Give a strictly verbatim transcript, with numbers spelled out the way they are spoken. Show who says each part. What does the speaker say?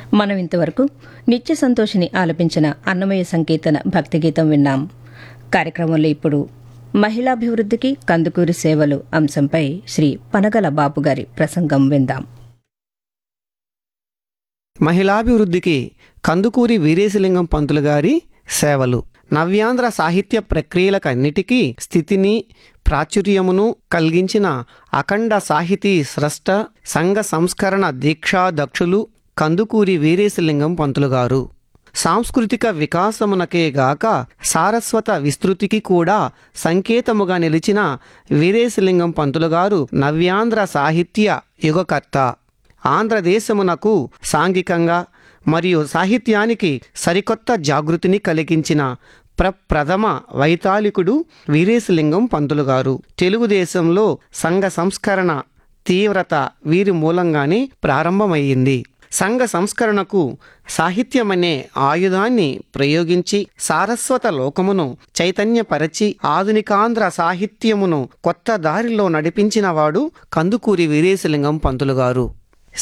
Speaker 1: మనం ఇంతవరకు నిత్య సంతోషిని ఆలపించిన అన్నమయ్య సంకీర్తన భక్తి గీతం విన్నాం. కార్యక్రమంలో ఇప్పుడు మహిళాభివృద్ధికి కందుకూరి సేవలు అంశంపై శ్రీ పనగల బాపుగారి ప్రసంగం విందాం.
Speaker 2: మహిళాభివృద్ధికి కందుకూరి వీరేశలింగం పంతులు గారి సేవలు నవ్యాంధ్ర సాహిత్య ప్రక్రియలకన్నిటికీ స్థితిని ప్రాచుర్యమును కలిగించిన అఖండ సాహితీ స్రష్ట సంఘ సంస్కరణ దీక్షాదక్షులు కందుకూరి వీరేశలింగం పంతులు గారు. సాంస్కృతిక వికాసమునకే గాక సారస్వత విస్తృతికి కూడా సంకేతముగా నిలిచిన వీరేశలింగం పంతులు గారు నవ్యాంధ్ర సాహిత్య యుగకర్త. ఆంధ్రదేశమునకు సాంఘికంగా మరియు సాహిత్యానికి సరికొత్త జాగృతిని కలిగించిన ప్రప్రథమ వైతాళికుడు వీరేశలింగం పంతులు గారు. తెలుగుదేశంలో సంఘ సంస్కరణ తీవ్రత వీరి మూలంగానే ప్రారంభమయ్యింది. సంఘ సంస్కరణకు సాహిత్యమనే ఆయుధాన్ని ప్రయోగించి సారస్వత లోకమును చైతన్యపరచి ఆధునికాంధ్ర సాహిత్యమును కొత్త దారిలో నడిపించినవాడు కందుకూరి వీరేశలింగం పంతులు గారు.